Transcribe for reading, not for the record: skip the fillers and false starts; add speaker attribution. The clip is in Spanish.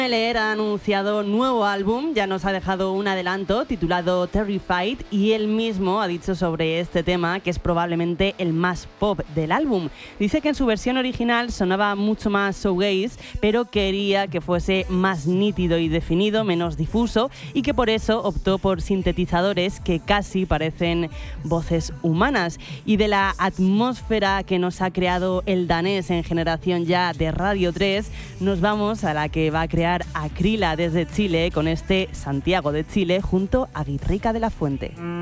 Speaker 1: Leer ha anunciado nuevo álbum, ya nos ha dejado un adelanto titulado Terrified y él mismo ha dicho sobre este tema que es probablemente el más pop del álbum. Dice que en su versión original sonaba mucho más shoegaze, pero quería que fuese más nítido y definido, menos difuso, y que por eso optó por sintetizadores que casi parecen voces humanas. Y de la atmósfera que nos ha creado el danés en Generación Ya de Radio 3, nos vamos a la que va a crear Acrila desde Chile con este Santiago de Chile junto a Guitarrica de la Fuente.